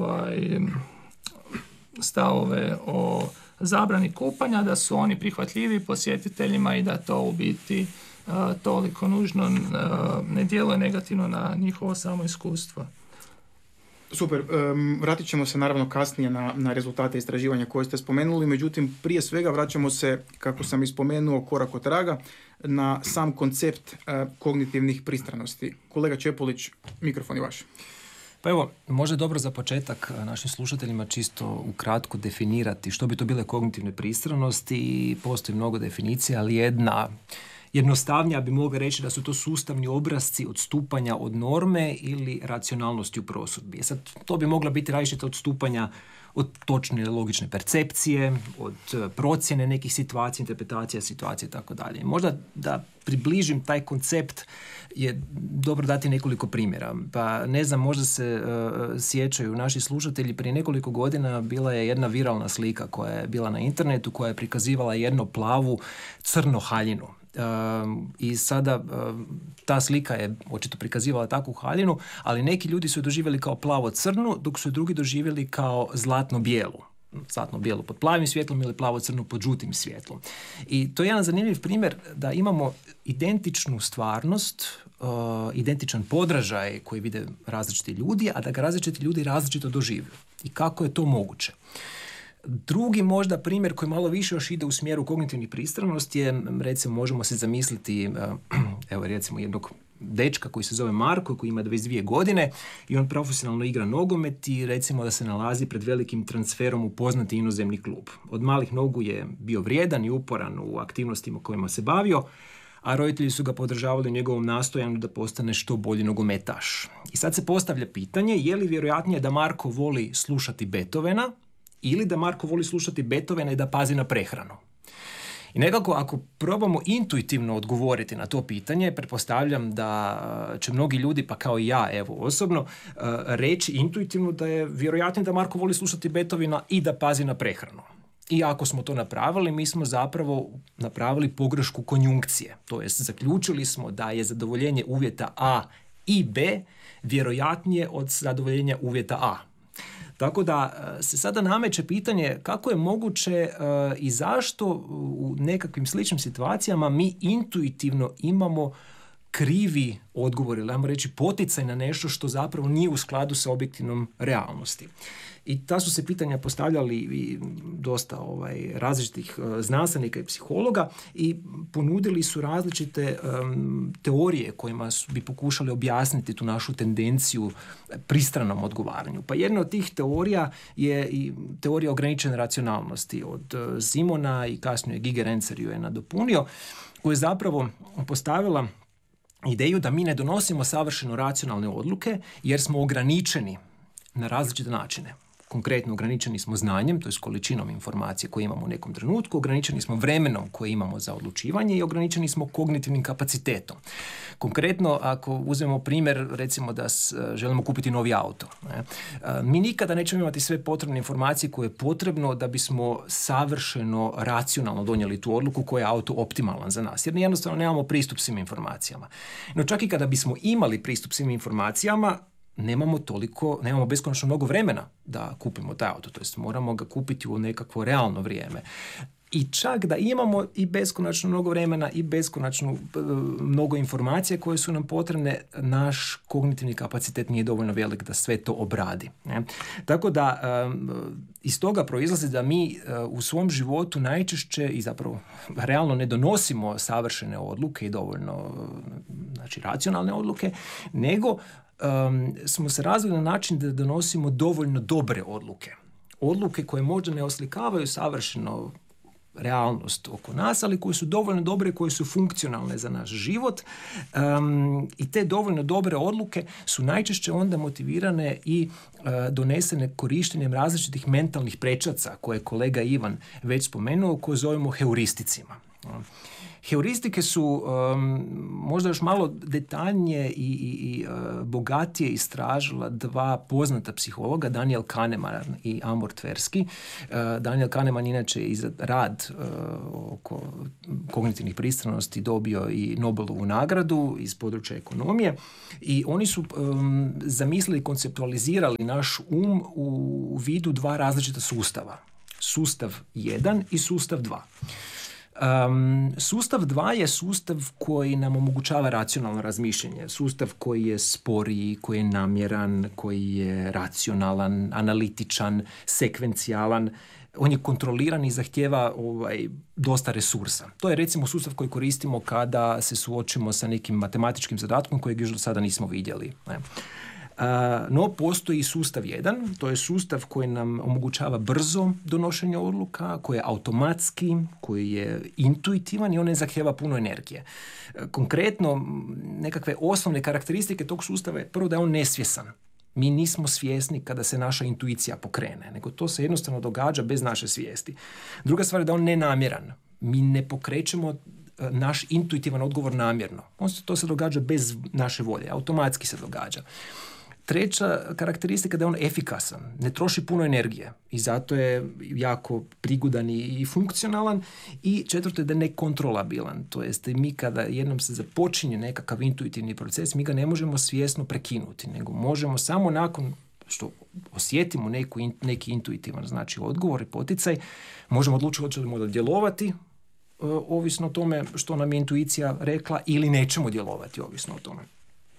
stavove o zabrani kupanja, da su oni prihvatljivi posjetiteljima i da to u biti toliko nužno ne djeluje negativno na njihovo samo iskustvo. Super, vratit ćemo se naravno kasnije na rezultate istraživanja koje ste spomenuli, međutim prije svega vraćamo se, kako sam i spomenuo, korak od traga na sam koncept kognitivnih pristranosti. Kolega Čepolić, mikrofon je vaš. Pa evo, možda je dobro za početak našim slušateljima čisto ukratko definirati što bi to bile kognitivne pristranosti i postoji mnogo definicija, ali jednostavnija bi mogla reći da su to sustavni obrasci odstupanja od norme ili racionalnosti u prosudbi. Sad, to bi mogla biti različita odstupanja od točne ili logične percepcije, od procjene nekih situacija, interpretacija situacije i tako dalje. Možda da približim taj koncept je dobro dati nekoliko primjera. Pa ne znam, možda se sjećaju naši slušatelji, prije nekoliko godina bila je jedna viralna slika koja je bila na internetu, koja je prikazivala jednu plavu crno haljinu. I sada ta slika je očito prikazivala takvu haljinu, ali neki ljudi su je doživjeli kao plavo-crnu, dok su je drugi doživjeli kao zlatno-bijelu. Zlatno-bijelu pod plavim svjetlom ili plavo-crnu pod žutim svjetlom. I to je jedan zanimljiv primjer da imamo identičnu stvarnost, identičan podražaj koji vide različiti ljudi, a da ga različiti ljudi različito doživljuju. I kako je to moguće? Drugi možda primjer koji malo više još ide u smjeru kognitivnih pristranosti je, recimo, možemo se zamisliti, evo recimo jednog dečka koji se zove Marko, koji ima 22 godine i on profesionalno igra nogomet i recimo da se nalazi pred velikim transferom u poznati inozemni klub. Od malih nogu je bio vrijedan i uporan u aktivnostima kojima se bavio, a roditelji su ga podržavali u njegovom nastojanju da postane što bolji nogometaš. I sad se postavlja pitanje, je li vjerojatnije da Marko voli slušati Beethovena ili da Marko voli slušati Beethovena i da pazi na prehranu. I nekako ako probamo intuitivno odgovoriti na to pitanje, pretpostavljam da će mnogi ljudi, pa kao i ja, evo osobno, reći intuitivno da je vjerojatnije da Marko voli slušati Beethovena i da pazi na prehranu. I ako smo to napravili, mi smo zapravo napravili pogrešku konjunkcije. To jest, zaključili smo da je zadovoljenje uvjeta A i B vjerojatnije od zadovoljenja uvjeta A. Tako da se sada nameće pitanje kako je moguće i zašto u nekakvim sličnim situacijama mi intuitivno imamo krivi odgovor ili ajmo reći poticaj na nešto što zapravo nije u skladu sa objektivnom realnosti. I ta su se pitanja postavljali i dosta različitih znanstvenika i psihologa i ponudili su različite teorije kojima bi pokušali objasniti tu našu tendenciju pristranom odgovaranju. Pa jedna od tih teorija je i teorija ograničene racionalnosti od Simona i kasnije Giger Renzer ju je nadopunio, koja je zapravo postavila ideju da mi ne donosimo savršeno racionalne odluke jer smo ograničeni na različite načine. Konkretno ograničeni smo znanjem, to je s količinom informacije koje imamo u nekom trenutku, ograničeni smo vremenom koje imamo za odlučivanje i ograničeni smo kognitivnim kapacitetom. Konkretno, ako uzmemo primjer, recimo da želimo kupiti novi auto, mi nikada nećemo imati sve potrebne informacije koje je potrebno da bismo savršeno racionalno donijeli tu odluku koja je auto optimalan za nas, jer jednostavno nemamo pristup svim informacijama. No čak i kada bismo imali pristup svim informacijama, nemamo beskonačno mnogo vremena da kupimo taj auto, to jest moramo ga kupiti u nekakvo realno vrijeme. I čak da imamo i beskonačno mnogo vremena i beskonačno mnogo informacija koje su nam potrebne, naš kognitivni kapacitet nije dovoljno velik da sve to obradi. Ne? Tako da iz toga proizlazi da mi u svom životu najčešće i zapravo realno ne donosimo savršene odluke i dovoljno racionalne odluke, nego smo se razvili na način da donosimo dovoljno dobre odluke. Odluke koje možda ne oslikavaju savršeno realnost oko nas, ali koje su dovoljno dobre, koje su funkcionalne za naš život i te dovoljno dobre odluke su najčešće onda motivirane i donesene korištenjem različitih mentalnih prečaca koje je kolega Ivan već spomenuo, koje zovemo heuristicima. Heuristike su možda još malo detaljnije i bogatije istražila dva poznata psihologa, Daniel Kahneman i Amor Tversky. Daniel Kahneman inače i za rad oko kognitivnih pristranosti dobio i Nobelovu nagradu iz područja ekonomije i oni su zamislili, konceptualizirali naš u vidu dva različita sustava. Sustav 1 i sustav 2. Sustav 2 je sustav koji nam omogućava racionalno razmišljanje. Sustav koji je sporiji, koji je namjeran, koji je racionalan, analitičan, sekvencijalan. On je kontroliran i zahtijeva dosta resursa. To je recimo sustav koji koristimo kada se suočimo sa nekim matematičkim zadatkom kojeg još do sada nismo vidjeli. No, postoji sustav 1, to je sustav koji nam omogućava brzo donošenje odluka, koji je automatski, koji je intuitivan i on ne zahtijeva puno energije. Konkretno, nekakve osnovne karakteristike tog sustava je prvo da je on nesvjesan. Mi nismo svjesni kada se naša intuicija pokrene, nego to se jednostavno događa bez naše svijesti. Druga stvar je da on nenamjeran. Mi ne pokrećemo naš intuitivan odgovor namjerno. To se događa bez naše volje, automatski se događa. Treća karakteristika je da je on efikasan, ne troši puno energije i zato je jako prigudan i funkcionalan. I četvrto je da je nekontrolabilan, to jest mi kada jednom se započinje nekakav intuitivni proces, mi ga ne možemo svjesno prekinuti, nego možemo samo nakon što osjetimo neki intuitivan znači odgovor i poticaj, možemo odlučiti hoćemo da djelovati ovisno o tome što nam je intuicija rekla ili nećemo djelovati ovisno o tome.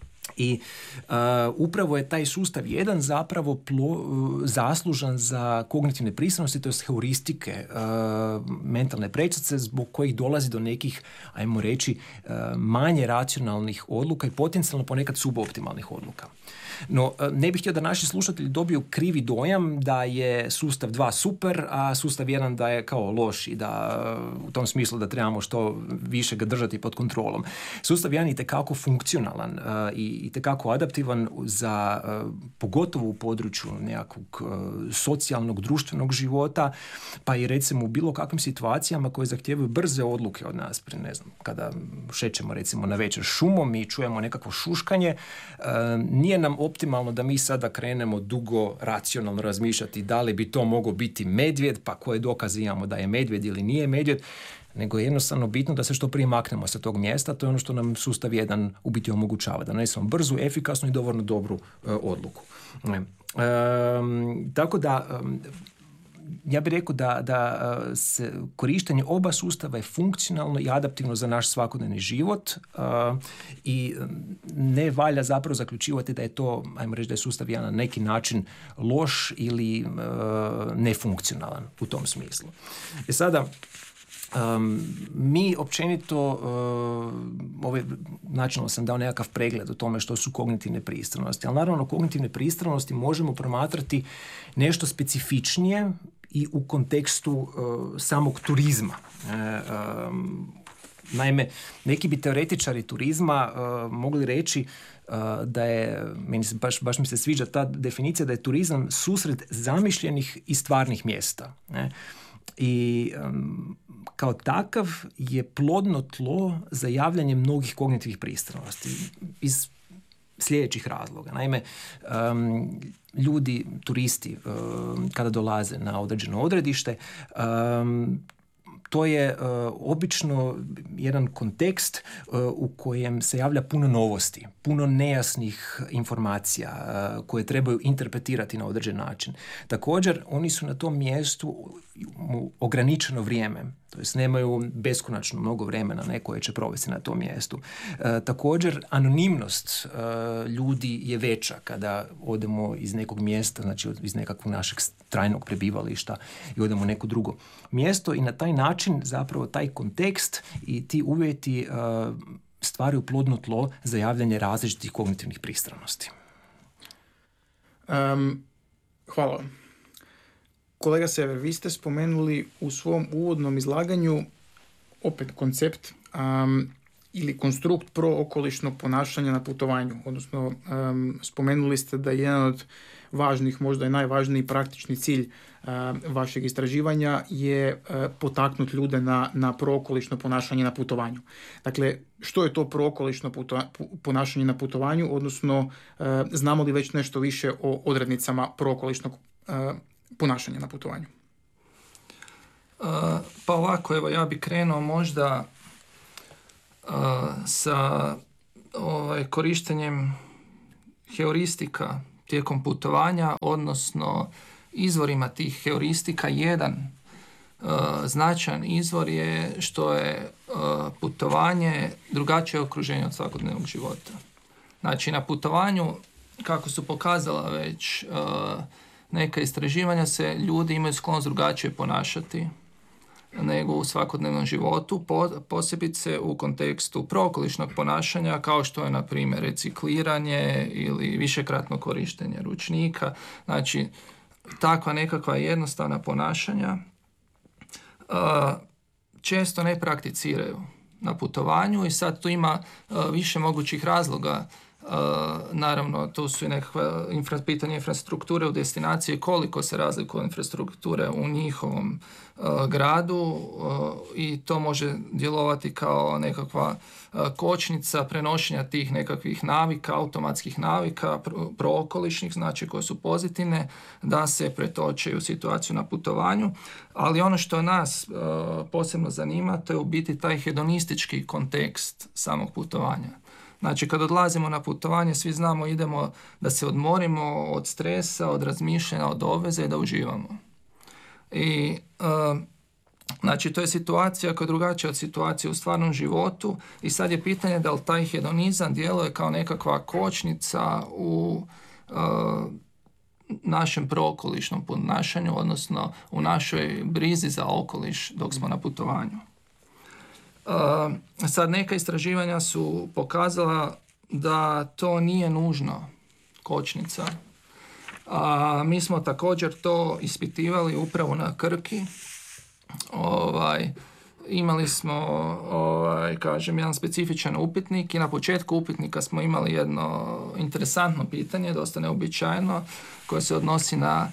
I upravo je taj sustav 1 zapravo zaslužan za kognitivne pristranosti, to je heuristike, mentalne prečice zbog kojih dolazi do nekih, ajmo reći, manje racionalnih odluka i potencijalno ponekad suboptimalnih odluka. No, ne bih htio da naši slušatelji dobiju krivi dojam da je sustav 2 super, a sustav 1 da je kao loš i da u tom smislu da trebamo što više ga držati pod kontrolom. Sustav 1 je itekako funkcionalan i itekako adaptivan za pogotovo u području nekakvog socijalnog, društvenog života, pa i recimo u bilo kakvim situacijama koje zahtijevaju brze odluke od nas. Ne znam, kada šećemo recimo na večer šumom i čujemo nekakvo šuškanje, nije nam optimalno da mi sada krenemo dugo racionalno razmišljati da li bi to mogao biti medvjed, pa koje dokaze imamo da je medvjed ili nije medvjed, nego je jednostavno bitno da se što prije maknemo sa tog mjesta. To je ono što nam sustav 1 u biti omogućava, da donesemo brzu, efikasnu i dovoljno dobru odluku. Tako da ja bih rekao da se korištenje oba sustava je funkcionalno i adaptivno za naš svakodnevni život i ne valja zapravo zaključivati da je to, ajmo reći da je sustav 1 na neki način loš ili nefunkcionalan u tom smislu. I sada mi općenito načelno sam dao nekakav pregled o tome što su kognitivne pristranosti, ali naravno kognitivne pristranosti možemo promatrati nešto specifičnije i u kontekstu samog turizma. Naime, neki bi teoretičari turizma mogli reći da je, baš mi se sviđa ta definicija da je turizam susret zamišljenih i stvarnih mjesta. I kao takav je plodno tlo za javljanje mnogih kognitivnih pristranosti iz sljedećih razloga. Naime, ljudi, turisti, kada dolaze na određeno odredište, to je obično jedan kontekst u kojem se javlja puno novosti, puno nejasnih informacija koje trebaju interpretirati na određen način. Također, oni su na tom mjestu ograničeno vrijeme, to jest nemaju beskonačno mnogo vremena koje će provesti na tom mjestu. Također, anonimnost ljudi je veća kada odemo iz nekog mjesta, znači iz nekakvog našeg trajnog prebivališta i odemo u neko drugo mjesto i na taj način zapravo taj kontekst i ti uvjeti stvaraju plodno tlo za javljanje različitih kognitivnih pristranosti. Hvala vam. Kolega Sever, vi ste spomenuli u svom uvodnom izlaganju opet koncept ili konstrukt prookolišnog ponašanja na putovanju. Odnosno, spomenuli ste da je jedan od važnih, možda i najvažniji praktični cilj vašeg istraživanja je potaknuti ljude na prookolišno ponašanje na putovanju. Dakle, što je to prookolišno ponašanje na putovanju, odnosno znamo li već nešto više o odrednicama prookolišnog ponašanja na putovanju? Pa ovako, evo ja bi krenuo možda sa korištenjem heuristika tijekom putovanja, odnosno izvorima tih heuristika. Jedan značajan izvor je što je putovanje drugačije okruženje od svakodnevnog života. Znači, na putovanju, kako su pokazala već neka istraživanja, se ljudi imaju sklonost drugačije ponašati nego u svakodnevnom životu, posebice u kontekstu prookolišnog ponašanja, kao što je, na primjer, recikliranje ili višekratno korištenje ručnika. Znači, takva nekakva jednostavna ponašanja često ne prakticiraju na putovanju i sad tu ima više mogućih razloga. Naravno, tu su i nekakva pitanje infrastrukture u destinaciji, koliko se razlikuje infrastrukture u njihovom gradu i to može djelovati kao nekakva kočnica prenošenja tih nekakvih navika, automatskih navika, prookolišnih, znači koje su pozitivne, da se pretoče u situaciju na putovanju. Ali ono što nas posebno zanima, to je u biti taj hedonistički kontekst samog putovanja. Znači, kad odlazimo na putovanje, svi znamo, idemo da se odmorimo od stresa, od razmišljanja, od obveze i da uživamo. I, znači, to je situacija koja je drugačija od situacije u stvarnom životu i sad je pitanje da li taj hedonizam djeluje kao nekakva kočnica u našem prookolišnom ponašanju, odnosno u našoj brizi za okoliš dok smo na putovanju. Sad, neka istraživanja su pokazala da to nije nužno kočnica. Mi smo također to ispitivali upravo na Krki. Imali smo, jedan specifičan upitnik i na početku upitnika smo imali jedno interesantno pitanje, dosta neobičajno, koje se odnosi na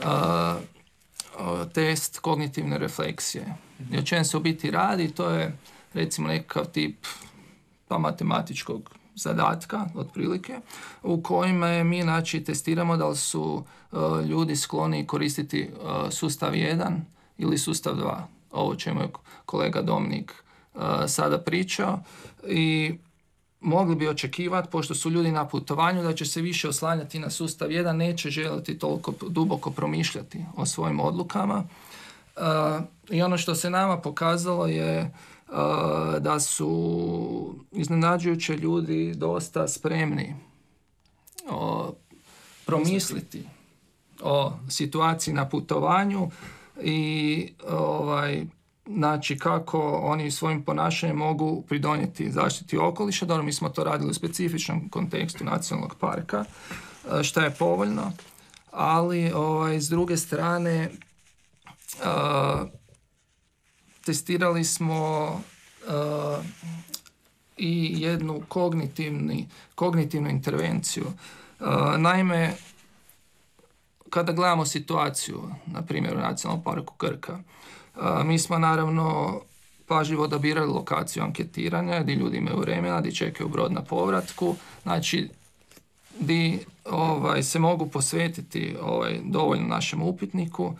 test kognitivne refleksije. I o čem se u biti radi, to je recimo nekakav tip matematičkog zadatka, otprilike, u kojima mi testiramo da li su ljudi skloni koristiti sustav 1 ili sustav 2. Ovo čemu je kolega Dominik sada pričao. I mogli bi očekivati, pošto su ljudi na putovanju, da će se više oslanjati na sustav 1, neće željeti toliko duboko promišljati o svojim odlukama. I ono što se nama pokazalo je da su iznenađujuće ljudi dosta spremni promisliti o situaciji na putovanju i znači kako oni svojim ponašanjem mogu pridonijeti zaštiti okoliša. Dobro, mi smo to radili u specifičnom kontekstu nacionalnog parka, što je povoljno, ali s druge strane testirali smo i jednu kognitivnu intervenciju. Naime, kada gledamo situaciju, na primjer u Nacionalnom parku Krka, mi smo naravno pažljivo odabirali lokaciju anketiranja, gdje ljudi imaju vremena, gdje čekaju brod na povratku, znači gdje se mogu posvetiti dovoljno našem upitniku.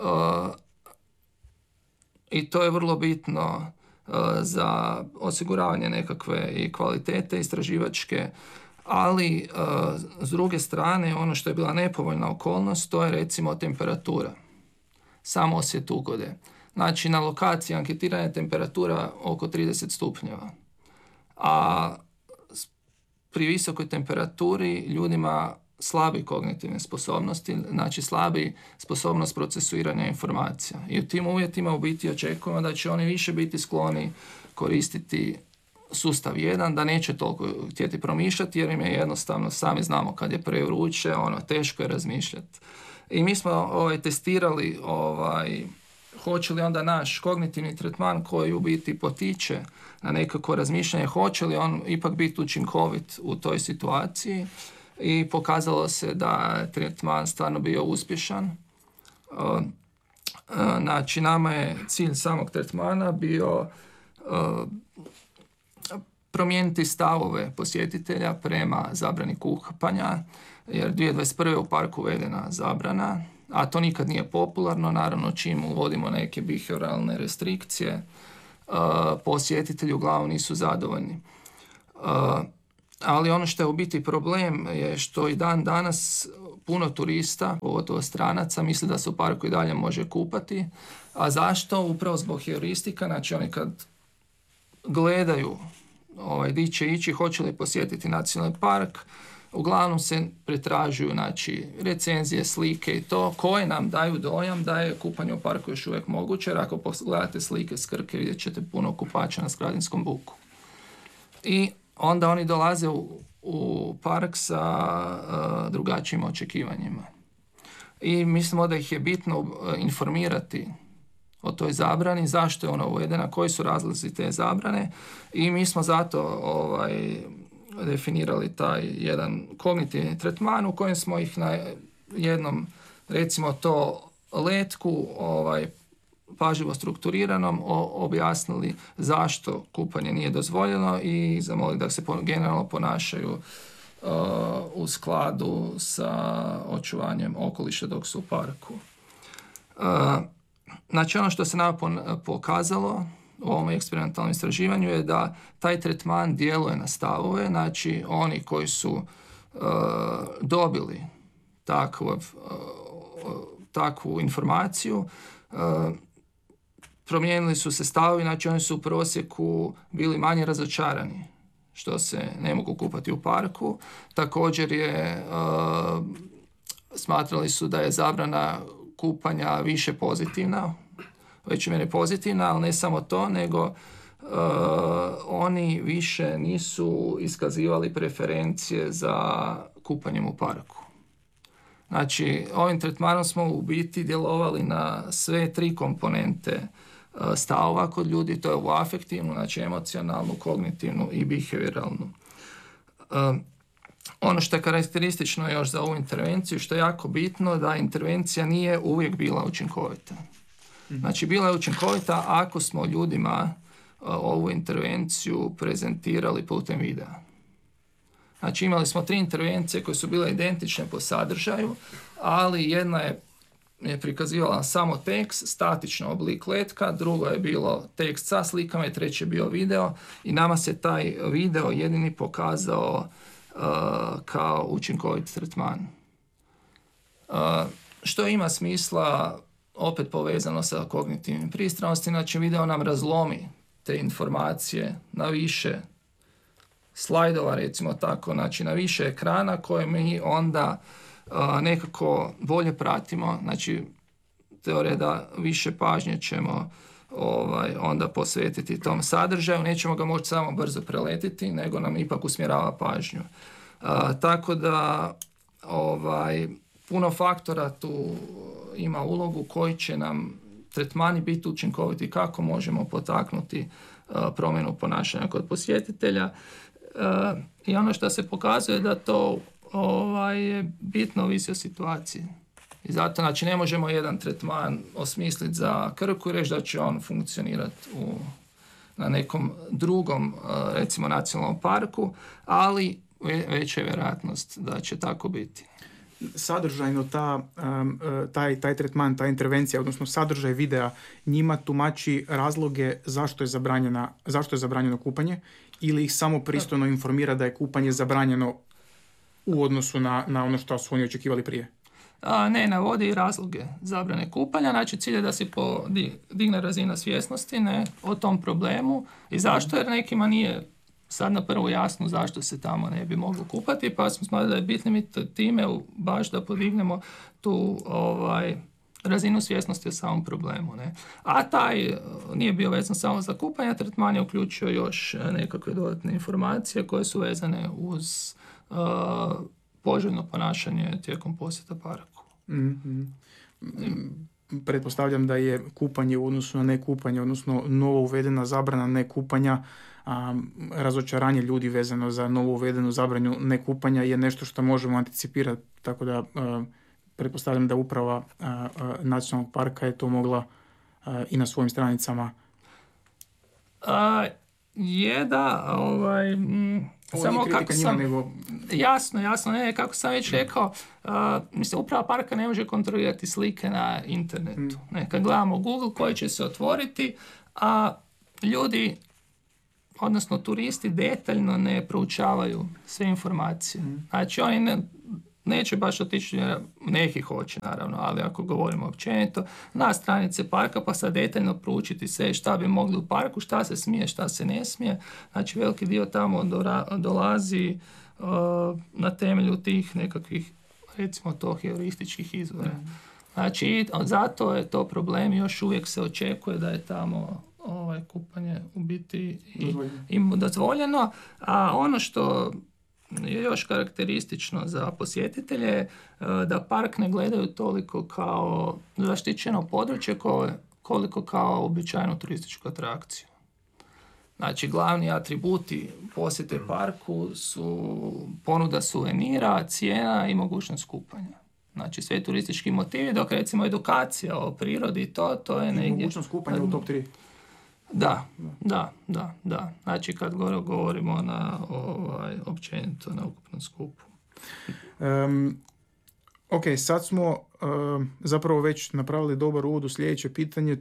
I to je vrlo bitno za osiguravanje nekakve i kvalitete istraživačke, ali s druge strane ono što je bila nepovoljna okolnost, to je recimo temperatura, samo osjet ugode. Znači, na lokaciji anketiranja je temperatura oko 30 stupnjeva, a pri visokoj temperaturi ljudima slabi kognitivne sposobnosti, znači slabi sposobnost procesuiranja informacija. I u tim uvjetima u biti očekujemo da će oni više biti skloni koristiti sustav 1, da neće toliko htjeti promišljati jer im je jednostavno, sami znamo kad je prevruće, teško je razmišljati. I mi smo testirali hoće li onda naš kognitivni tretman koji u biti potiče na nekako razmišljanje, hoće li on ipak biti učinkovit u toj situaciji, i pokazalo se da je tretman stvarno bio uspješan. Znači, nama je cilj samog tretmana bio promijeniti stavove posjetitelja prema zabrani kupanja, jer 2021. u parku uvedena zabrana, a to nikad nije popularno. Naravno, čim uvodimo neke behavioralne restrikcije, posjetitelji uglavnom nisu zadovoljni. Ali ono što je u biti problem je što i dan danas puno turista, pogotovo stranaca, misle da se u parku i dalje može kupati. A zašto? Upravo zbog heuristika. Znači, oni kad gledaju di će ići, hoće li posjetiti nacionalni park, uglavnom se pretražuju, znači, recenzije, slike i to, koje nam daju dojam da je kupanje u parku još uvijek moguće, jer ako pogledate slike s Krke vidjet ćete puno kupača na Skradinskom buku. I onda oni dolaze u park sa drugačijim očekivanjima. I mislimo da ih je bitno informirati o toj zabrani, zašto je ona uvedena, koji su razlozi te zabrane, i mi smo zato definirali taj jedan kognitivni tretman u kojem smo ih na jednom, recimo to, letku pažljivo strukturiranom objasnili zašto kupanje nije dozvoljeno i zamolili da se generalno ponašaju u skladu sa očuvanjem okoliša dok su u parku. Znači, ono što se nam pokazalo u ovom eksperimentalnom istraživanju je da taj tretman djeluje na stavove. Znači, oni koji su dobili takvu informaciju, promijenili su se stavovi, znači oni su u prosjeku bili manje razočarani što se ne mogu kupati u parku. Također smatrali su da je zabrana kupanja više pozitivna, većoj mjeri pozitivna, ali ne samo to, nego oni više nisu iskazivali preferencije za kupanjem u parku. Znači, ovim tretmanom smo u biti djelovali na sve tri komponente stavova kod ljudi, to je u afektivnu, znači emocionalnu, kognitivnu i behavioralnu. Ono što je karakteristično još za ovu intervenciju, što je jako bitno, da intervencija nije uvijek bila učinkovita. Znači, bila je učinkovita ako smo ljudima ovu intervenciju prezentirali putem videa. Znači, imali smo 3 intervencije koje su bile identične po sadržaju, ali jedna je prikazivala samo tekst, statično oblik letka, drugo je bilo tekst sa slikama i treće je bio video, i nama se taj video jedini pokazao kao učinkovit tretman. Što ima smisla, opet povezano sa kognitivnim pristranosti, znači video nam razlomi te informacije na više slajdova, recimo tako, znači na više ekrana koje mi onda nekako bolje pratimo. Znači, teorija da više pažnje ćemo onda posvetiti tom sadržaju, nećemo ga moći samo brzo preletiti, nego nam ipak usmjerava pažnju. Tako da puno faktora tu ima ulogu koji će nam tretmani biti učinkoviti, kako možemo potaknuti promjenu ponašanja kod posjetitelja. I ono što se pokazuje da to je bitno ovisi o situaciji. I zato, znači, ne možemo jedan tretman osmisliti za Krku i reći da će on funkcionirati na nekom drugom, recimo, nacionalnom parku, ali veća je vjerojatnost da će tako biti. Sadržajno taj tretman, ta intervencija, odnosno sadržaj videa, njima tumači razloge zašto je zabranjeno kupanje, ili ih samo pristojno informira da je kupanje zabranjeno u odnosu na ono što su oni očekivali prije? Ne, navodi i razloge zabrane kupanja. Znači, cilj je da se digne razina svjesnosti o tom problemu. I zašto? Jer nekima nije sad na prvo jasno zašto se tamo ne bi moglo kupati, pa smo smatrali da je bitno mi time baš da podignemo tu razinu svjesnosti o samom problemu. A taj nije bio vezan samo za kupanje, tretman je uključio još nekakve dodatne informacije koje su vezane uz poželjno ponašanje tijekom posjeta parku. pretpostavljam da je kupanje u odnosu na nekupanje, odnosno novo uvedena zabrana nekupanja, razočaranje ljudi vezano za novo uvedenu zabranu nekupanja je nešto što možemo anticipirati, tako da pretpostavljam da uprava nacionalnog parka je to mogla i na svojim stranicama. Samo kritika kako njima, sam, nego... Jasno, ne, kako sam već rekao, mislim, uprava parka ne može kontrolirati slike na internetu. Ne, kad gledamo Google koji će se otvoriti, a ljudi, odnosno turisti, detaljno ne proučavaju sve informacije. Znači, oni neće baš otići, neki hoće naravno, ali ako govorimo općenito, na stranice parka pa sad detaljno proučiti sve šta bi mogli u parku, šta se smije, šta se ne smije. Znači veliki dio tamo dolazi na temelju tih nekakvih, recimo to, heurističkih izvora. Znači zato je to problem, još uvijek se očekuje da je tamo kupanje u biti i dozvoljeno, a ono što je još karakteristično za posjetitelje da park ne gledaju toliko kao zaštićeno područje koliko kao uobičajenu turističku atrakciju. Znači, glavni atributi posjete parku su ponuda suvenira, cijena i mogućnost kupanja. Znači, sve turistički motivi, dok recimo edukacija o prirodi, to je negdje... Mogućnost kupanja u top 3. Da. Znači, kad govorimo na općenito na ukupnom skupu. Ok, sad smo zapravo već napravili dobar uvod u sljedeće pitanje,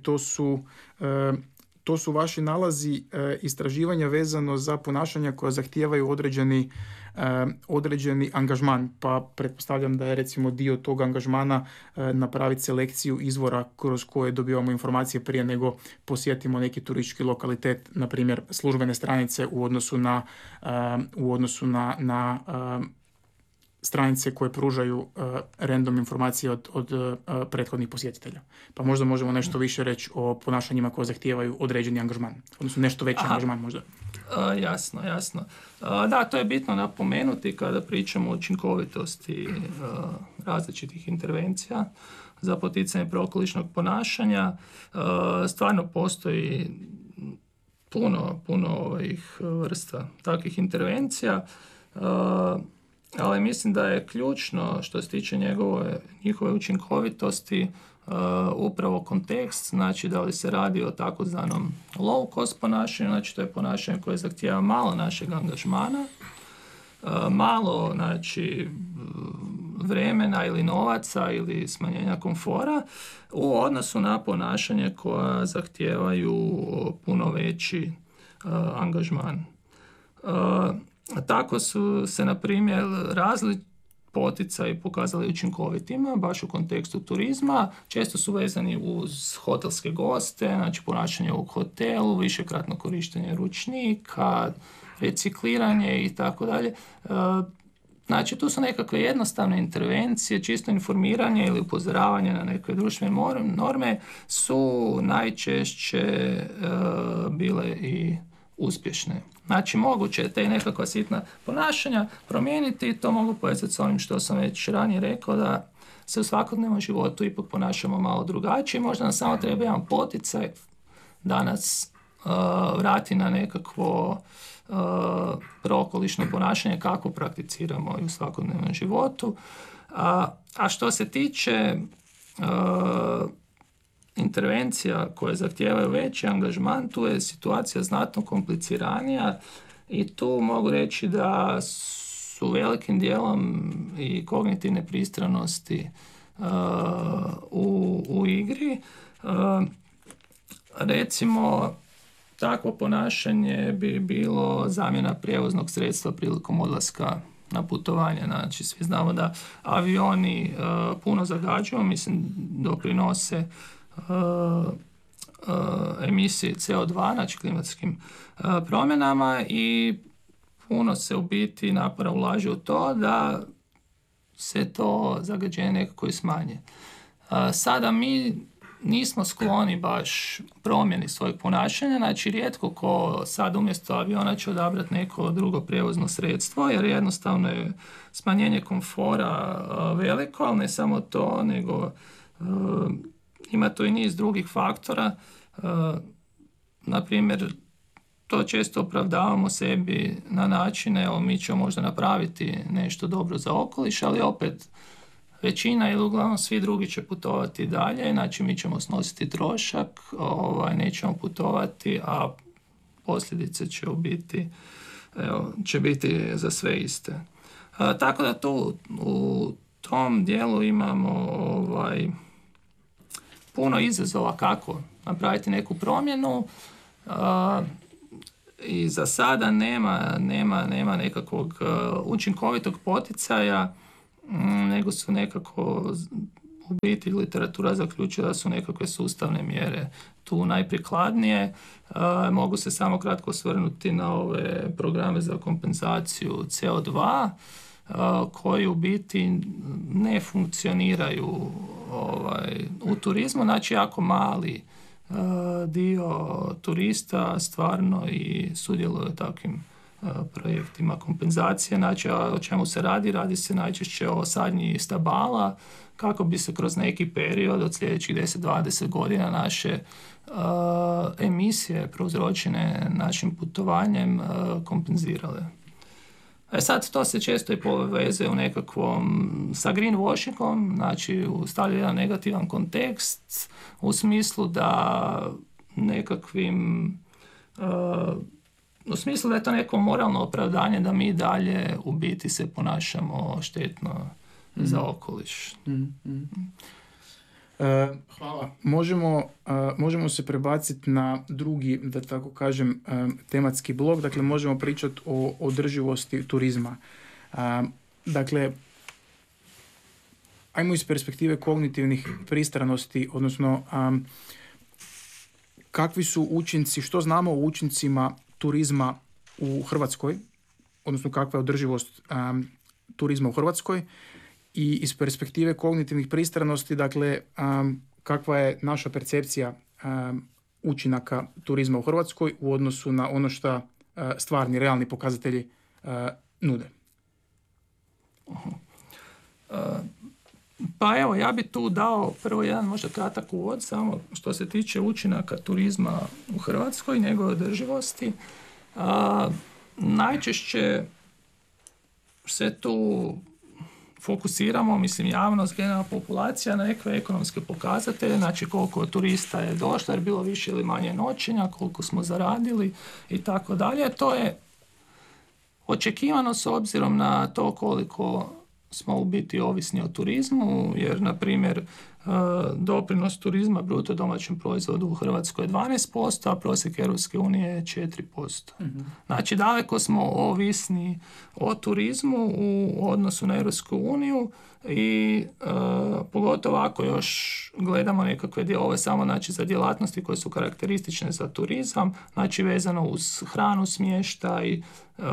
to su vaši nalazi istraživanja vezano za ponašanja koja zahtijevaju određeni angažman, pa pretpostavljam da je recimo dio tog angažmana napraviti selekciju izvora kroz koje dobivamo informacije prije nego posjetimo neki turistički lokalitet, na primjer službene stranice u odnosu na stranice koje pružaju random informacije od prethodnih posjetitelja. Pa možda možemo nešto više reći o ponašanjima koje zahtijevaju određeni angažman, odnosno nešto veći angažman možda. Jasno. Da, to je bitno napomenuti kada pričamo o učinkovitosti različitih intervencija za poticanje prookolišnog ponašanja. Stvarno postoji puno ovih vrsta takvih intervencija, ali mislim da je ključno što se tiče njihove učinkovitosti upravo kontekst, znači da li se radi o takozvanom low cost ponašanju, znači to je ponašanje koje zahtijeva malo našeg angažmana, malo znači vremena ili novaca ili smanjenja komfora u odnosu na ponašanje koja zahtijevaju puno veći angažman. Tako su se, na primjer, poticaji pokazali učinkovitima, baš u kontekstu turizma. Često su vezani uz hotelske goste, znači ponašanje u hotelu, višekratno korištenje ručnika, recikliranje i tako dalje. Znači, tu su nekakve jednostavne intervencije, čisto informiranje ili upozoravanje na neke društvene norme su najčešće bile i uspješne. Znači, moguće je te nekakva sitna ponašanja promijeniti i to mogu povezati s onim što sam već ranije rekao, da se u svakodnevnom životu ipak ponašamo malo drugačije. Možda nam samo treba jedan poticaj da nas vrati na nekakvo prookolišno ponašanje kako prakticiramo i u svakodnevnom životu. A što se tiče intervencija koje zahtijevaju veći angažman, tu je situacija znatno kompliciranija i tu mogu reći da su velikim dijelom i kognitivne pristranosti u igri. Recimo, takvo ponašanje bi bilo zamjena prijevoznog sredstva prilikom odlaska na putovanje. Znači, svi znamo da avioni puno zagađuju, mislim, doprinose emisiji CO2, znači klimatskim promjenama, i puno se u biti napora ulaže u to da se to zagađenje nekako i smanje. Sada mi nismo skloni baš promjeni svojeg ponašanja, znači rijetko ko sad umjesto aviona će odabrati neko drugo prijevozno sredstvo, jer jednostavno je smanjenje komfora veliko, ali ne samo to, nego ima tu i niz drugih faktora. Na primjer, to često opravdavamo sebi na način, evo, mi ćemo možda napraviti nešto dobro za okoliš, ali opet većina ili uglavnom svi drugi će putovati dalje, znači mi ćemo snositi trošak, nećemo putovati, a posljedice će biti za sve iste. Tako da tu u tom dijelu imamo puno izazova kako napraviti neku promjenu, i za sada nema nekakvog učinkovitog poticaja, nego su nekako u biti literatura zaključila da su nekakve sustavne mjere tu najprikladnije. Mogu se samo kratko osvrnuti na ove programe za kompenzaciju CO2 koji u biti ne funkcioniraju u turizmu, znači jako mali dio turista stvarno i sudjeluje u takvim projektima kompenzacije. Znači, o čemu se radi? Radi se najčešće o sadnji stabala kako bi se kroz neki period od sljedećih 10-20 godina naše emisije prouzročene našim putovanjem kompenzirale. Sad to se često i povezuje u nekakvom sa greenwashingom, znači stavlja jedan negativan kontekst u smislu da u smislu da je to neko moralno opravdanje da mi dalje u biti se ponašamo štetno za okoliš. Hvala. Možemo se prebaciti na drugi, da tako kažem, tematski blok. Dakle, možemo pričati o održivosti turizma. Dakle, ajmo iz perspektive kognitivnih pristranosti, odnosno kakvi su učinci, što znamo o učincima turizma u Hrvatskoj, odnosno kakva je održivost turizma u Hrvatskoj, i iz perspektive kognitivnih pristranosti, dakle, kakva je naša percepcija učinaka turizma u Hrvatskoj u odnosu na ono što stvarni, realni pokazatelji nude. Pa evo, ja bi tu dao prvo jedan možda kratak uvod, samo što se tiče učinaka turizma u Hrvatskoj, njegove održivosti. Najčešće se tu fokusiramo, mislim, javnost, generalna populacija na neke ekonomske pokazatelje, znači koliko turista je došlo, jer bilo više ili manje noćenja, koliko smo zaradili i tako dalje. To je očekivano s obzirom na to koliko smo u biti ovisni o turizmu, jer, na primjer, doprinos turizma bruto domaćem proizvodu u Hrvatskoj je 12%, a prosjek Europske unije je 4%. Mm-hmm. Znači, daleko smo ovisni o turizmu u odnosu na Europsku uniju i pogotovo ako još gledamo nekakve dijelove samo, znači, za djelatnosti koje su karakteristične za turizam, znači vezano uz hranu, smještaj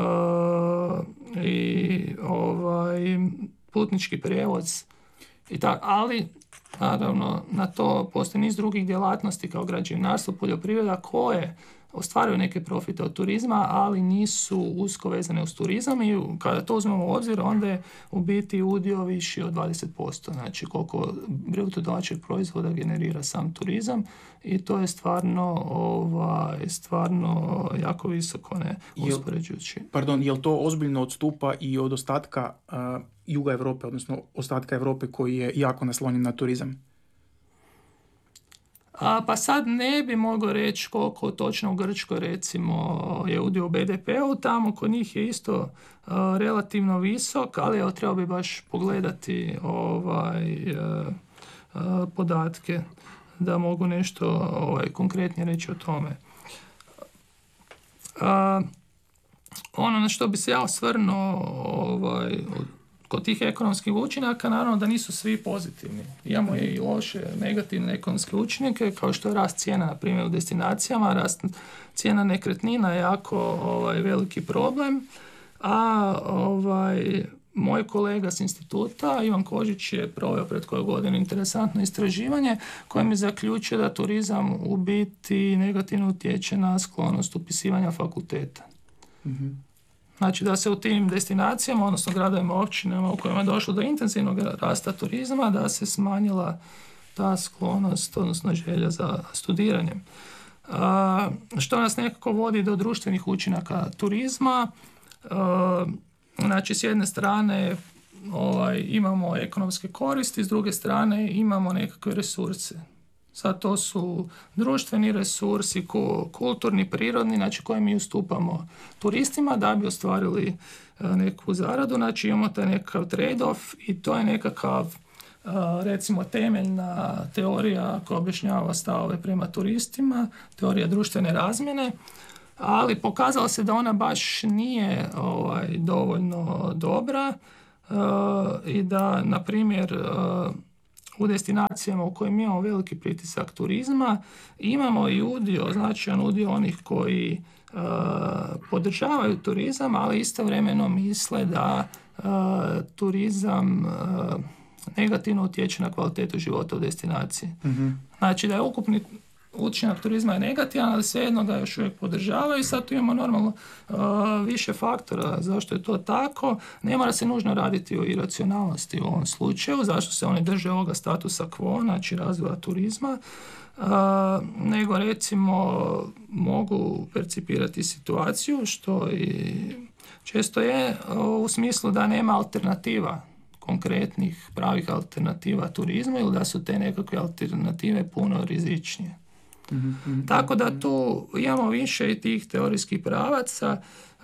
i putnički prijevoz i tako, ali naravno na to postoji niz drugih djelatnosti kao građevinarstvo, poljoprivreda koje ostvaruju neke profite od turizma, ali nisu usko vezane uz turizam i kada to uzmemo u obzir, onda je u biti udio viši od 20%, znači koliko bruto domaćeg proizvoda generira sam turizam i to je stvarno jako visoko, ne uspoređujući. Jel to ozbiljno odstupa i od ostatka juga Europe, odnosno ostatka Europe koji je jako naslonjen na turizam? Pa sad ne bi mogao reći koliko točno u Grčkoj, recimo, je udio u BDP-u, tamo kod njih je isto relativno visok, ali evo, trebao bi baš pogledati podatke da mogu nešto konkretnije reći o tome. Ono na što bi se ja osvrnuo kod tih ekonomskih učinaka, naravno da nisu svi pozitivni. Imamo i loše, negativne ekonomske učinke, kao što je rast cijena, na primjer, u destinacijama. Rast cijena nekretnina je jako veliki problem, a moj kolega s instituta, Ivan Kožić, je proveo pred koju godinu interesantno istraživanje kojim je zaključio da turizam u biti negativno utječe na sklonost upisivanja fakulteta. Mm-hmm. Znači da se u tim destinacijama, odnosno gradovima, općinama u kojima je došlo do intenzivnog rasta turizma, da se smanjila ta sklonost, odnosno želja za studiranjem. Što nas nekako vodi do društvenih učinaka turizma. Znači, s jedne strane imamo ekonomske koristi, s druge strane imamo nekakve resurse. Sad to su društveni resursi, kulturni, prirodni, znači koje mi ustupamo turistima da bi ostvarili neku zaradu. Znači imamo taj nekakav trade-off i to je nekakav recimo temeljna teorija koja objašnjava stavove prema turistima, teorija društvene razmjene, ali pokazalo se da ona baš nije dovoljno dobra i da, na primjer, u destinacijama u kojima imamo veliki pritisak turizma imamo i značajan udio onih koji podržavaju turizam, ali istovremeno misle da turizam negativno utječe na kvalitetu života u destinaciji. Mm-hmm. Znači da je ukupni učinak turizma je negativan, ali svejedno ga još uvijek podržavaju i sad tu imamo normalno više faktora zašto je to tako. Ne mora se nužno raditi o iracionalnosti u ovom slučaju, zašto se oni drže ovoga statusa quo, znači razvoja turizma, nego recimo mogu percipirati situaciju, što i često je, u smislu da nema alternativa, konkretnih pravih alternativa turizmu ili da su te nekakve alternative puno rizičnije. Mm-hmm. Tako da tu imamo više i tih teorijskih pravaca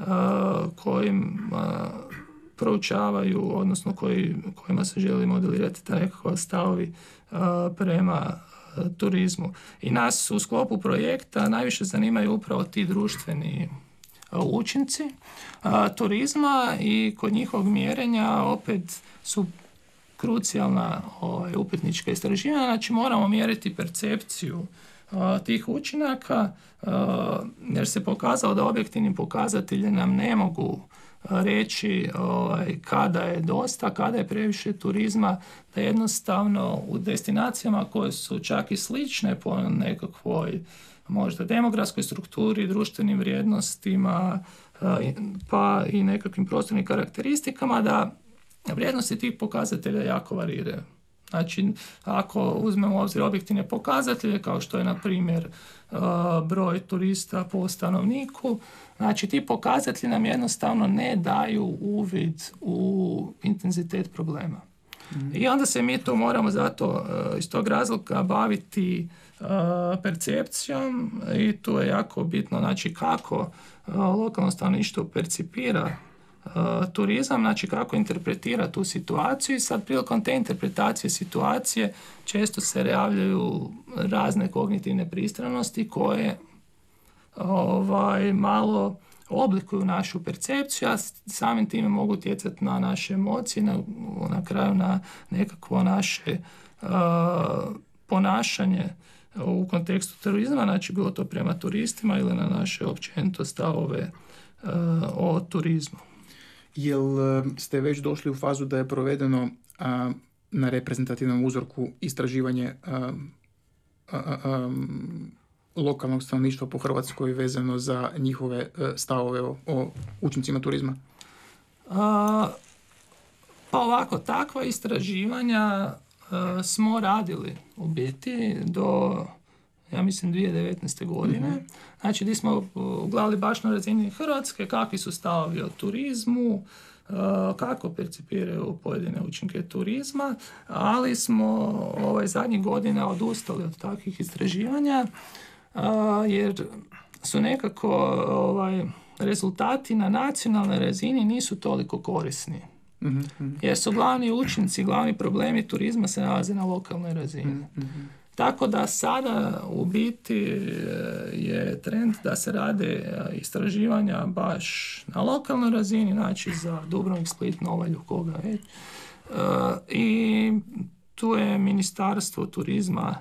kojim proučavaju, odnosno kojima se želi modelirati ta nekakva stavovi prema turizmu. I nas u sklopu projekta najviše zanimaju upravo ti društveni učinci turizma i kod njihovog mjerenja opet su krucijalna upitnička istraživanja. Znači moramo mjeriti percepciju tih učinaka jer se pokazalo da objektivni pokazatelji nam ne mogu reći kada je dosta, kada je previše turizma, da jednostavno u destinacijama koje su čak i slične po nekakvoj možda demografskoj strukturi, društvenim vrijednostima, pa i nekakvim prostornim karakteristikama, da vrijednosti tih pokazatelja jako variraju. Znači, ako uzmemo u obzir objektivne pokazatelje, kao što je, na primjer, broj turista po stanovniku, znači ti pokazatelji nam jednostavno ne daju uvid u intenzitet problema. Mm-hmm. I onda se mi tu moramo zato iz tog razloga baviti percepcijom i tu je jako bitno, znači, kako lokalno stanovništvo percipira turizam, znači kako interpretira tu situaciju i sad prilikom te interpretacije situacije često se javljaju razne kognitivne pristranosti koje malo oblikuju našu percepciju, a samim time mogu utjecati na naše emocije, na kraju na nekakvo naše ponašanje u kontekstu turizma, znači bilo to prema turistima ili na naše općenito stavove o turizmu. Jel ste već došli u fazu da je provedeno na reprezentativnom uzorku istraživanje lokalnog stanovništva po Hrvatskoj vezano za njihove stavove o učincima turizma? Pa ovako, takva istraživanja smo radili u biti do, ja mislim, 2019. godine. Mm-hmm. Znači, gdje smo gledali baš na razini Hrvatske, kakvi su stavovi o turizmu, kako percipiraju pojedine učinke turizma, ali smo zadnjih godina odustali od takvih istraživanja, jer su nekako rezultati na nacionalnoj razini nisu toliko korisni. Mm-hmm. Jer su glavni učinci, glavni problemi turizma se nalaze na lokalnoj razini. Mm-hmm. Tako da sada u biti je trend da se rade istraživanja baš na lokalnoj razini, znači za Dubrovnik, Split, Novalju, koga već. I tu je Ministarstvo turizma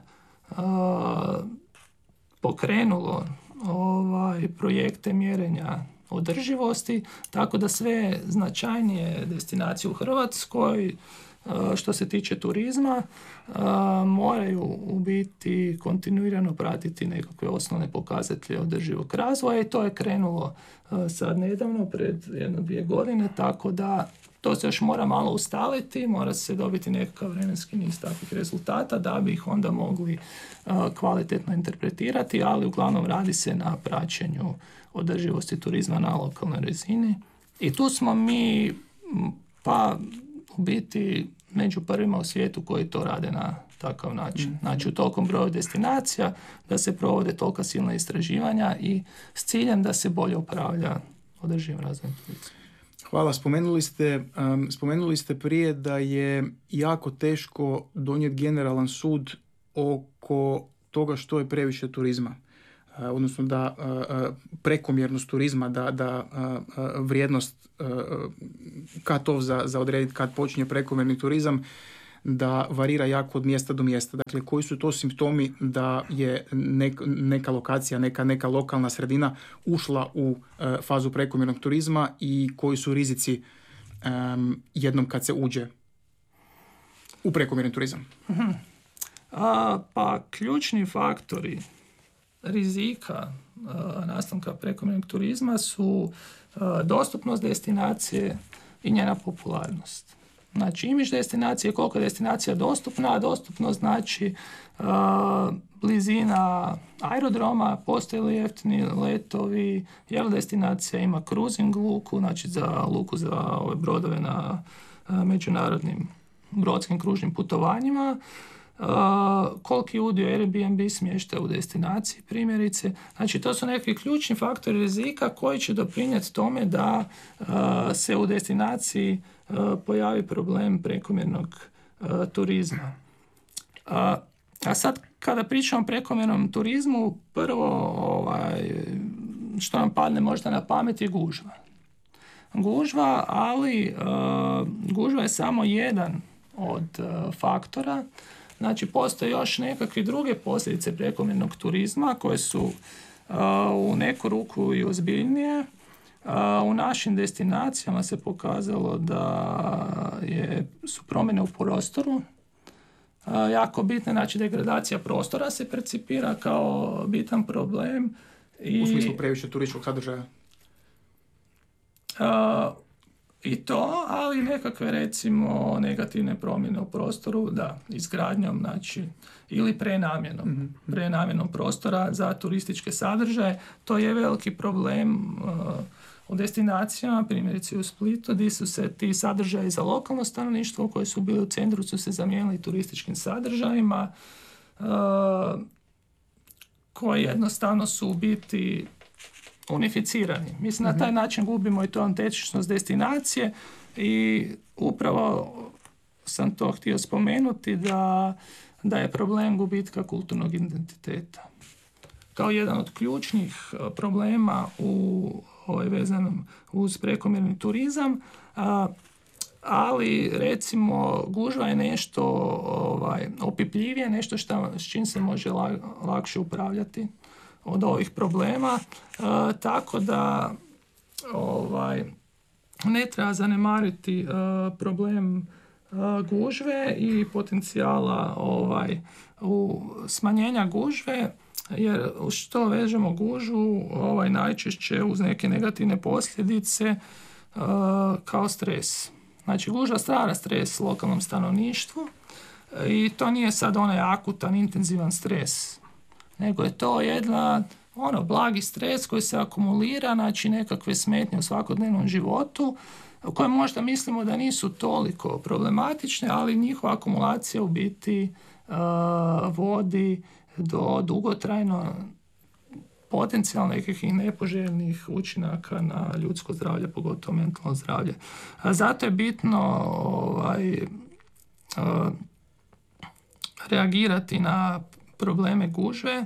pokrenulo projekte mjerenja održivosti, tako da sve značajnije destinacije u Hrvatskoj što se tiče turizma, moraju u biti kontinuirano pratiti nekakve osnovne pokazatelje održivog razvoja i to je krenulo sad nedavno, pred 1-2 godine, tako da to se još mora malo ustaliti, mora se dobiti nekakav vremenski niz takvih rezultata da bi ih onda mogli kvalitetno interpretirati, ali uglavnom radi se na praćenju održivosti turizma na lokalnoj razini. I tu smo mi, pa u biti među prvima u svijetu koji to rade na takav način. Znači u tolikom broju destinacija da se provode tolika silna istraživanja i s ciljem da se bolje upravlja održivim razvojem turizma. Hvala. Spomenuli ste prije da je jako teško donijeti generalan sud oko toga što je previše turizma. Odnosno da prekomjernost turizma, da vrijednost cut-off za odrediti kad počinje prekomjerni turizam, da varira jako od mjesta do mjesta. Dakle, koji su to simptomi da je neka lokacija, neka lokalna sredina ušla u fazu prekomjernog turizma i koji su rizici jednom kad se uđe u prekomjerni turizam? Pa ključni faktori rizika nastanka prekomjernog turizma su dostupnost destinacije i njena popularnost. Znači, imidž destinacije, koliko je destinacija dostupna, a dostupno znači blizina aerodroma, postoje li jeftini letovi, je li destinacija ima cruising luku, znači za luku za ove brodove na međunarodnim brodskim kružnim putovanjima, koliki udio Airbnb smješta u destinaciji primjerice. Znači, to su neki ključni faktori rizika koji će doprinijeti tome da se u destinaciji pojavi problem prekomjernog turizma. A sad, kada pričamo o prekomjernom turizmu, prvo što nam padne možda na pamet je gužva. Ali gužva je samo jedan od faktora. Znači, postoje još nekakve druge posljedice prekomjernog turizma koje su u neku ruku i ozbiljnije. U našim destinacijama se pokazalo da su promjene u prostoru jako bitne. Znači, degradacija prostora se percipira kao bitan problem. U smislu previše turističkog sadržaja? I to, ali nekakve recimo negativne promjene u prostoru, da, izgradnjom, znači, ili prenamjenom prostora za turističke sadržaje. To je veliki problem u destinacijama, primjerice u Splitu, gdje su se ti sadržaji za lokalno stanovništvo koji su bili u centru su se zamijenili turističkim sadržajima koji jednostavno su u biti unificirani. Mislim, na taj način gubimo i tu autentičnost destinacije i upravo sam to htio spomenuti da je problem gubitka kulturnog identiteta. Kao jedan od ključnih problema vezanom uz prekomjerni turizam, ali recimo gužva je nešto opipljivije, nešto s čim se može lakše upravljati od ovih problema, tako da ne treba zanemariti problem gužve i potencijala u smanjenja gužve, jer što vežemo gužvu najčešće uz neke negativne posljedice kao stres. Znači, gužva stvara stres lokalnom stanovništvu i to nije sad onaj akutan, intenzivan stres, nego je to jedna blagi stres koji se akumulira, znači nekakve smetnje u svakodnevnom životu koje možda mislimo da nisu toliko problematične, ali njihova akumulacija u biti vodi do dugotrajno potencijalno nekih i nepoželjnih učinaka na ljudsko zdravlje, pogotovo mentalno zdravlje. Zato je bitno reagirati na probleme gužve.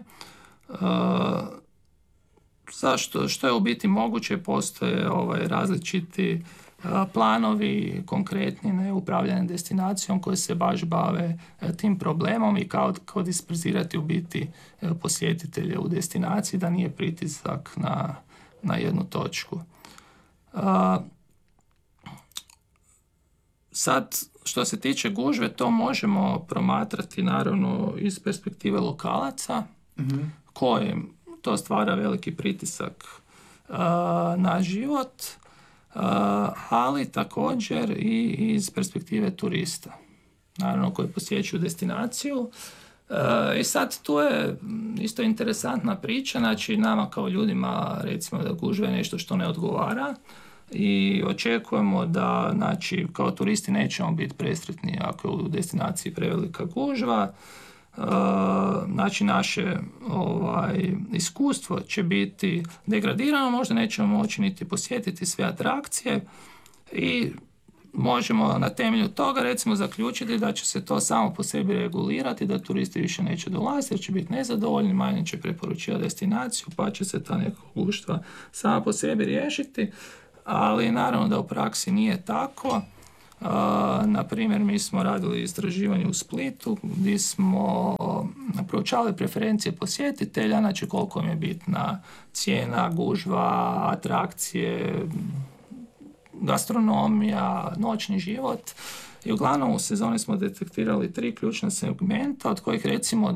Zašto? Što je u biti moguće? Postoje različiti planovi konkretni upravljanje destinacijom koji se baš bave tim problemom i kao disperzirati u biti posjetitelje u destinaciji, da nije pritisak na jednu točku. Sad, što se tiče gužve, to možemo promatrati naravno iz perspektive lokalaca, kojim to stvara veliki pritisak na život, ali također i iz perspektive turista, naravno koji posjećuju destinaciju. I sad tu je isto interesantna priča, znači nama kao ljudima recimo da gužva je nešto što ne odgovara i očekujemo da, znači, kao turisti nećemo biti presretni ako je u destinaciji prevelika gužva. Znači naše iskustvo će biti degradirano, možda nećemo moći niti posjetiti sve atrakcije i možemo na temelju toga recimo zaključiti da će se to samo po sebi regulirati, da turisti više neće dolaziti jer će biti nezadovoljni, manje će preporučivati destinaciju pa će se ta neka gužva sama po sebi riješiti, ali naravno da u praksi nije tako. Na primjer, mi smo radili istraživanje u Splitu gdje smo proučavali preferencije posjetitelja, znači koliko im je bitna cijena, gužva, atrakcije, gastronomija, noćni život. I uglavnom u sezoni smo detektirali 3 ključna segmenta, od kojih recimo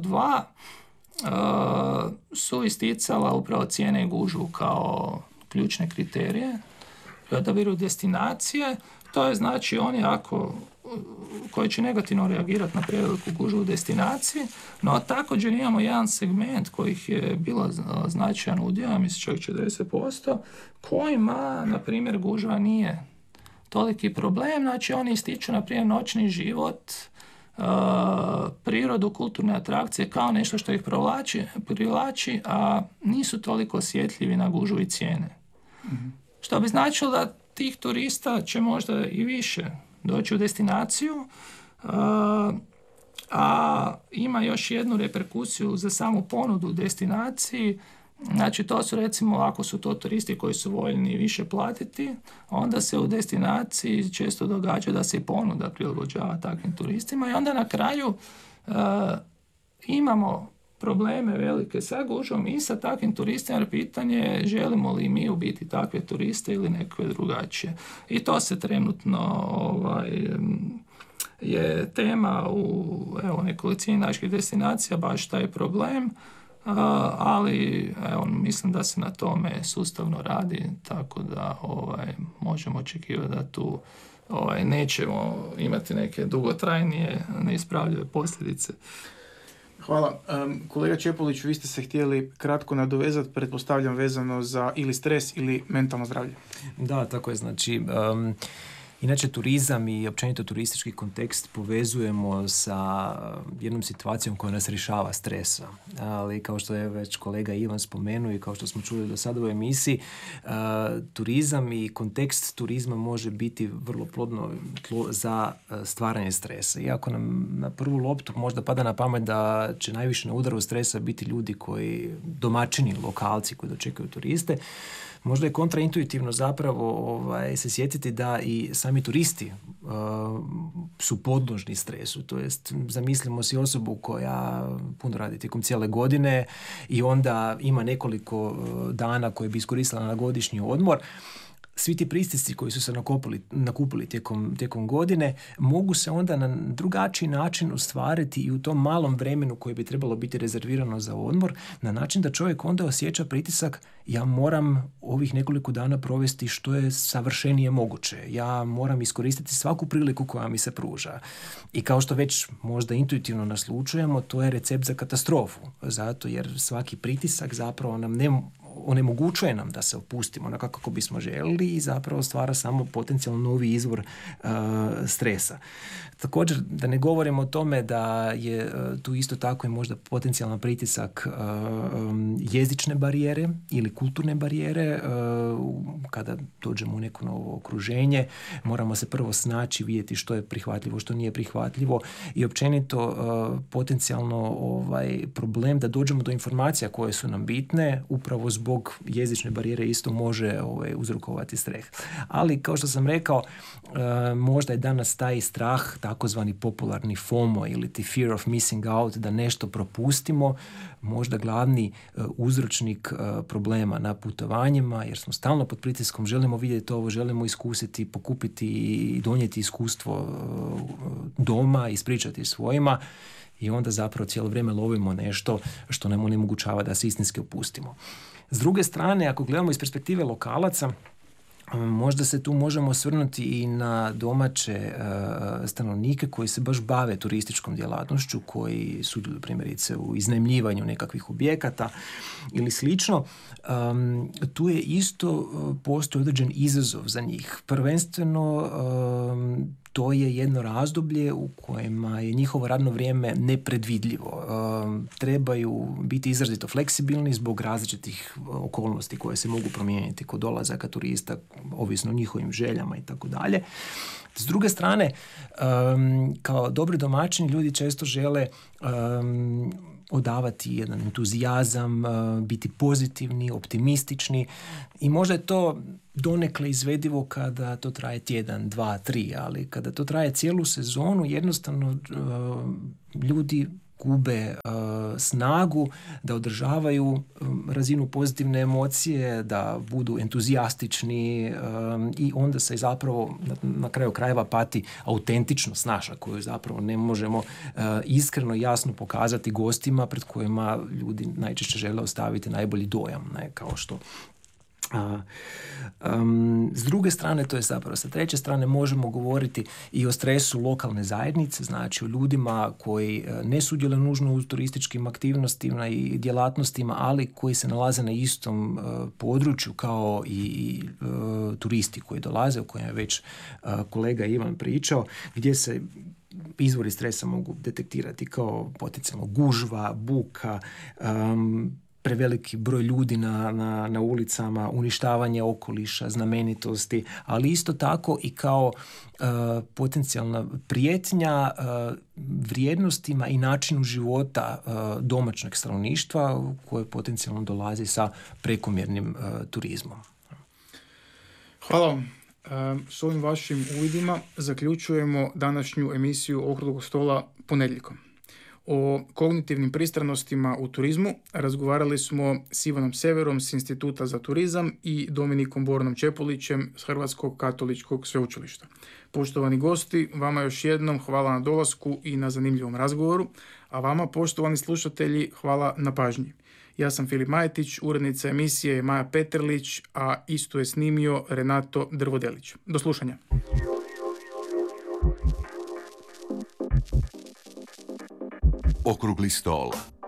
2 su isticala upravo cijene i gužvu kao ključne kriterije pri odabiru destinacije. To je znači oni koji će negativno reagirati na preveliku gužvu u destinaciji, no također imamo jedan segment kojih je bilo značajan udio, ja mislim čak 40%, kojima, na primjer, gužva nije toliki problem, znači oni ističu, na primjer, noćni život, prirodu, kulturne atrakcije kao nešto što ih privlači, a nisu toliko osjetljivi na gužvu i cijene. Što bi značilo da tih turista će možda i više doći u destinaciju, a ima još jednu reperkusiju za samu ponudu u destinaciji. Znači to su recimo, ako su to turisti koji su voljni više platiti, onda se u destinaciji često događa da se i ponuda prilagođava takvim turistima i onda na kraju imamo probleme velike sa gužvom i sa takvim turistima, jer pitanje je želimo li mi biti takve turiste ili nekakve drugačije. I to se trenutno je tema u nekolicini naših destinacija, baš taj problem, ali mislim da se na tome sustavno radi, tako da možemo očekivati da tu nećemo imati neke dugotrajnije, neispravljive posljedice. Hvala. Kolega Čepolić, vi ste se htjeli kratko nadovezati, pretpostavljam vezano za ili stres ili mentalno zdravlje. Da, tako je. Znači, inače turizam i općenito turistički kontekst povezujemo sa jednom situacijom koja nas rješava stresa. Ali kao što je već kolega Ivan spomenuo i kao što smo čuli do sada u emisiji, turizam i kontekst turizma može biti vrlo plodno tlo za stvaranje stresa. Iako nam na prvu loptu možda pada na pamet da će najviše na udaru stresa biti ljudi koji, domaćini, lokalci koji dočekuju turiste, možda je kontraintuitivno zapravo se sjetiti da i sami turisti su podložni stresu. To jest, zamislimo si osobu koja puno radi tijekom cijele godine i onda ima nekoliko dana koje bi iskoristila na godišnji odmor. Svi ti pritisci koji su se nakupili tijekom godine mogu se onda na drugačiji način ostvariti i u tom malom vremenu koje bi trebalo biti rezervirano za odmor, na način da čovjek onda osjeća pritisak: ja moram ovih nekoliko dana provesti što je savršenije moguće. Ja moram iskoristiti svaku priliku koja mi se pruža. I kao što već možda intuitivno naslučujemo, to je recept za katastrofu. Zato jer svaki pritisak zapravo nam onemogućuje nam da se opustimo onako kako bismo željeli i zapravo stvara samo potencijalno novi izvor stresa. Također, da ne govorimo o tome da je tu isto tako i možda potencijalno pritisak jezične barijere ili kulturne barijere. Kada dođemo u neko novo okruženje, moramo se prvo snaći, vidjeti što je prihvatljivo, što nije prihvatljivo i općenito potencijalno problem da dođemo do informacija koje su nam bitne upravo zbog zbog jezične barijere isto može uzrokovati stres. Ali kao što sam rekao, možda je danas taj strah, takozvani popularni FOMO ili ti fear of missing out, da nešto propustimo, možda glavni uzročnik problema na putovanjima, jer smo stalno pod pritiskom, želimo vidjeti ovo, želimo iskusiti, pokupiti i donijeti iskustvo doma, ispričati svojima, i onda zapravo cijelo vrijeme lovimo nešto što nam onemogućava da se istinski opustimo. S druge strane, ako gledamo iz perspektive lokalaca, možda se tu možemo osvrnuti i na domaće stanovnike koji se baš bave turističkom djelatnošću, koji sudjeluju primjerice u iznajmljivanju nekakvih objekata ili slično. Tu je isto postoji određen izazov za njih. Prvenstveno to je jedno razdoblje u kojima je njihovo radno vrijeme nepredvidljivo. Trebaju biti izrazito fleksibilni zbog različitih okolnosti koje se mogu promijeniti kod dolazaka turista, ovisno o njihovim željama i tako dalje. S druge strane, kao dobri domaćini ljudi često žele odavati jedan entuzijazam, biti pozitivni, optimistični, i možda je to donekle izvedivo kada to traje tjedan, 2, 3, ali kada to traje cijelu sezonu, jednostavno ljudi gube snagu da održavaju razinu pozitivne emocije, da budu entuzijastični, i onda se zapravo na kraju krajeva pati autentičnost naša, koju zapravo ne možemo iskreno i jasno pokazati gostima pred kojima ljudi najčešće žele ostaviti najbolji dojam, ne, kao što s druge strane, to je zapravo sa treće strane, možemo govoriti i o stresu lokalne zajednice, znači o ljudima koji ne sudjeluju nužno u turističkim aktivnostima i djelatnostima, ali koji se nalaze na istom području kao i turisti koji dolaze, o kojem je već kolega Ivan pričao, gdje se izvori stresa mogu detektirati kao potencijalno gužva, buka, preveliki broj ljudi na ulicama, uništavanje okoliša, znamenitosti, ali isto tako i kao potencijalna prijetnja vrijednostima i načinu života domaćeg stanovništva koje potencijalno dolazi sa prekomjernim turizmom. Hvala vam. S ovim vašim uvidima zaključujemo današnju emisiju Okruglog stola ponedjeljkom. O kognitivnim pristranostima u turizmu razgovarali smo s Ivanom Severom s Instituta za turizam i Dominikom Bornom Čepulićem s Hrvatskog katoličkog sveučilišta. Poštovani gosti, vama još jednom hvala na dolasku i na zanimljivom razgovoru, a vama, poštovani slušatelji, hvala na pažnji. Ja sam Filip Majetić, urednica emisije je Maja Peterlić, a isto je snimio Renato Drvodelić. Do slušanja. Okrugli stol.